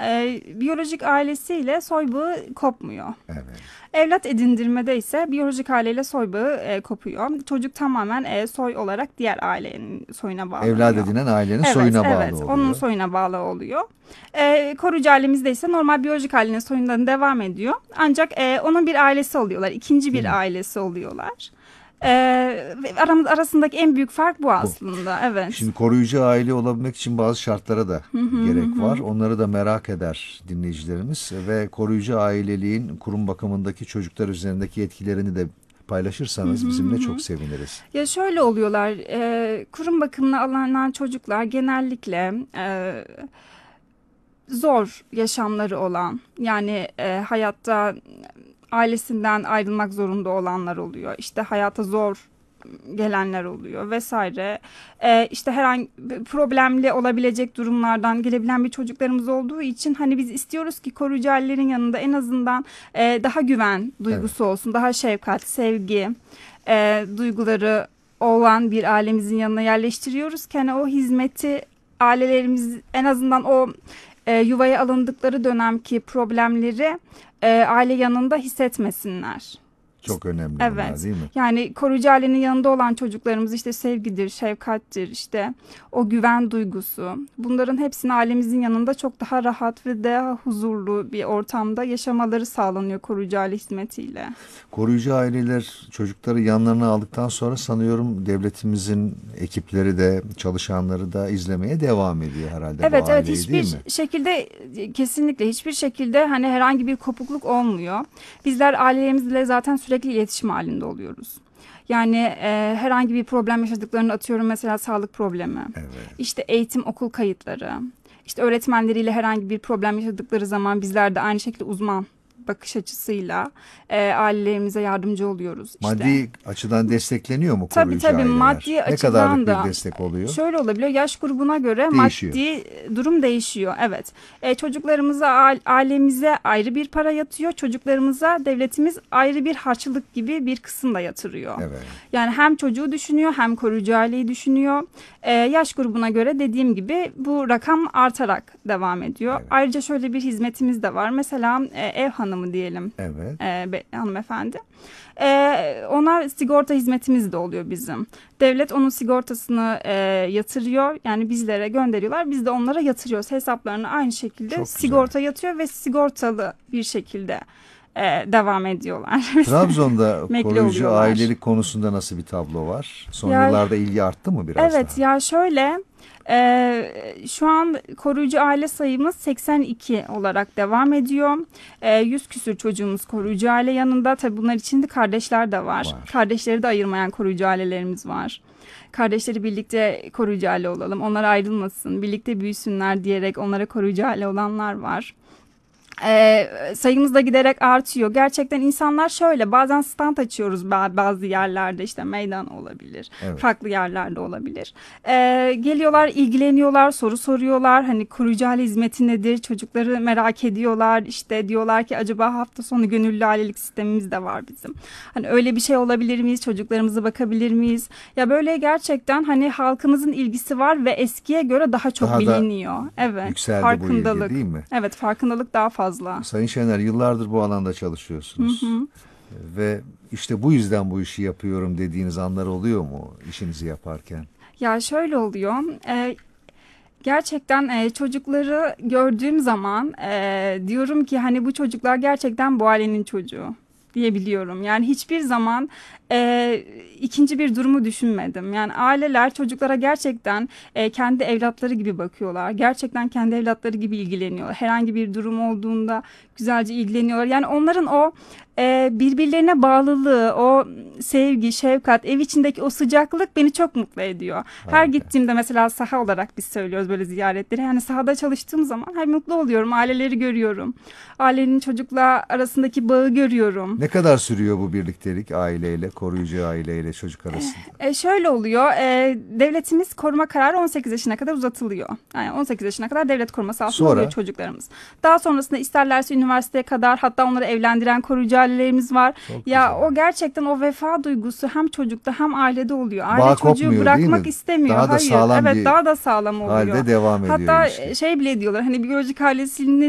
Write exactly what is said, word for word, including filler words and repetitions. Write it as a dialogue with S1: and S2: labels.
S1: e, biyolojik ailesiyle soy bağı kopmuyor.
S2: Evet.
S1: Evlat edindirmede ise biyolojik aileyle soy bağı e, kopuyor. Çocuk tamamen e, soy olarak diğer ailenin soyuna bağlanıyor.
S2: Evlat edinen ailenin
S1: evet,
S2: soyuna bağlı
S1: evet,
S2: oluyor.
S1: onun soyuna bağlı oluyor. E, koruyucu ailemizde ise normal biyolojik ailenin soyundan devam ediyor. Ancak e, onun bir ailesi oluyorlar. İkinci bir
S2: Hı.
S1: ailesi oluyorlar. Ee, aramız arasındaki en büyük fark bu aslında. Bu. Evet.
S2: Şimdi koruyucu aile olabilmek için bazı şartlara da gerek var. Onları da merak eder dinleyicilerimiz ve koruyucu aileliğin kurum bakımındaki çocuklar üzerindeki etkilerini de paylaşırsanız bizimle çok seviniriz.
S1: Ya şöyle oluyorlar. E, kurum bakımına alınan çocuklar genellikle e, zor yaşamları olan, yani e, hayatta ailesinden ayrılmak zorunda olanlar oluyor. İşte hayata zor gelenler oluyor vesaire. Ee, işte herhangi problemli olabilecek durumlardan gelebilen bir çocuklarımız olduğu için hani biz istiyoruz ki koruyucu ailelerin yanında en azından e, daha güven duygusu evet. olsun, daha şefkat, sevgi e, duyguları olan bir ailemizin yanına yerleştiriyoruz ki hani o hizmeti ailelerimiz en azından o e, yuvaya alındıkları dönemki problemleri e, aile yanında hissetmesinler.
S2: Çok önemli
S1: evet.
S2: bunlar, değil mi?
S1: Yani koruyucu ailenin yanında olan çocuklarımız işte sevgidir, şefkattir, işte o güven duygusu. Bunların hepsini ailemizin yanında çok daha rahat ve daha huzurlu bir ortamda yaşamaları sağlanıyor koruyucu aile hizmetiyle.
S2: Koruyucu aileler çocukları yanlarına aldıktan sonra sanıyorum devletimizin ekipleri de çalışanları da izlemeye devam ediyor herhalde
S1: evet,
S2: bu aileyi,
S1: evet, hiçbir
S2: değil mi?
S1: şekilde kesinlikle hiçbir şekilde hani herhangi bir kopukluk olmuyor. Bizler ailelerimizle zaten sürekli sürekli iletişim halinde oluyoruz. Yani e, herhangi bir problem yaşadıklarını atıyorum mesela sağlık problemi,
S2: evet.
S1: işte eğitim okul kayıtları, işte öğretmenleriyle herhangi bir problem yaşadıkları zaman bizler de aynı şekilde uzman bakış açısıyla e, ailelerimize yardımcı oluyoruz.
S2: Maddi işte. açıdan destekleniyor mu
S1: tabii,
S2: koruyucu
S1: tabii,
S2: aileler?
S1: maddi
S2: ne
S1: açıdan
S2: kadarlık
S1: da
S2: bir destek oluyor?
S1: Şöyle olabiliyor, yaş grubuna göre
S2: değişiyor.
S1: Maddi durum değişiyor. Evet, e, çocuklarımıza ailemize ayrı bir para yatıyor, çocuklarımıza devletimiz ayrı bir harçlık gibi bir kısım da yatırıyor.
S2: Evet.
S1: Yani hem çocuğu düşünüyor hem koruyucu aileyi düşünüyor. E, yaş grubuna göre dediğim gibi bu rakam artarak devam ediyor. Evet. Ayrıca şöyle bir hizmetimiz de var. Mesela e, ev hanımı diyelim.
S2: Evet.
S1: E, be, hanımefendi. Ee, ona sigorta hizmetimiz de oluyor bizim. Devlet onun sigortasını e, yatırıyor. Yani bizlere gönderiyorlar. Biz de onlara yatırıyoruz. Hesaplarına aynı şekilde
S2: Çok
S1: sigorta
S2: güzel.
S1: yatıyor ve sigortalı bir şekilde e, devam ediyorlar.
S2: Trabzon'da koruyucu
S1: oluyorlar.
S2: ailelik konusunda nasıl bir tablo var? Son
S1: ya,
S2: yıllarda ilgi arttı mı biraz
S1: evet,
S2: daha?
S1: ya şöyle... Ee, şu an koruyucu aile sayımız seksen iki olarak devam ediyor. Ee, yüz küsür çocuğumuz koruyucu aile yanında. Tabii bunlar içinde kardeşler de var. var. Kardeşleri de ayırmayan koruyucu ailelerimiz var. Kardeşleri birlikte koruyucu aile olalım, onlar ayrılmasın, birlikte büyüsünler diyerek onlara koruyucu aile olanlar var. Ee, sayımız da giderek artıyor. Gerçekten insanlar şöyle bazen stand açıyoruz bazı yerlerde, işte meydan olabilir, evet. farklı yerlerde olabilir. Ee, geliyorlar, ilgileniyorlar, soru soruyorlar. Hani koruyucu aile hizmeti nedir? Çocukları merak ediyorlar. İşte diyorlar ki acaba hafta sonu gönüllü ailelik sistemimiz de var bizim. Hani öyle bir şey olabilir miyiz? Çocuklarımıza bakabilir miyiz? Ya böyle gerçekten hani halkımızın ilgisi var ve eskiye göre daha çok daha biliniyor. Evet.
S2: Yükseldi
S1: farkındalık.
S2: bu ilgi, değil mi?
S1: Evet, farkındalık daha fazla. Fazla.
S2: Sayın Şener, yıllardır bu alanda çalışıyorsunuz. Hı hı. Ve işte bu yüzden bu işi yapıyorum dediğiniz anlar oluyor mu işinizi yaparken?
S1: Ya şöyle oluyor. E, gerçekten e, çocukları gördüğüm zaman e, diyorum ki hani bu çocuklar gerçekten bu ailenin çocuğu diyebiliyorum. Yani hiçbir zaman e, ikinci bir durumu düşünmedim. Yani aileler çocuklara gerçekten e, kendi evlatları gibi bakıyorlar. Gerçekten kendi evlatları gibi ilgileniyorlar. Herhangi bir durum olduğunda güzelce ilgileniyorlar. Yani onların o e, birbirlerine bağlılığı, o sevgi, şefkat, ev içindeki o sıcaklık beni çok mutlu ediyor. Her
S2: Harika.
S1: gittiğimde mesela saha olarak biz söylüyoruz böyle ziyaretleri. Yani sahada çalıştığım zaman her mutlu oluyorum. Aileleri görüyorum. Ailenin çocukla arasındaki bağı görüyorum.
S2: Ne kadar sürüyor bu birliktelik aileyle, koruyucu aileyle çocuk arasında?
S1: E, şöyle oluyor. E, devletimiz koruma kararı on sekiz yaşına kadar uzatılıyor. Yani on sekiz yaşına kadar devlet koruması altında oluyor çocuklarımız. Daha sonrasında isterlerse üniversiteye kadar, hatta onları evlendiren koruyucu ailelerimiz var.
S2: Çok
S1: ya
S2: güzel.
S1: O gerçekten o vefa duygusu hem çocukta hem ailede oluyor. Aile
S2: Bağ
S1: çocuğu bırakmak istemiyor.
S2: Daha da
S1: Hayır.
S2: sağlam
S1: evet,
S2: bir
S1: daha da sağlam oluyor.
S2: halde devam ediyor
S1: Hatta
S2: ilişki.
S1: şey bile diyorlar, hani biyolojik ailesini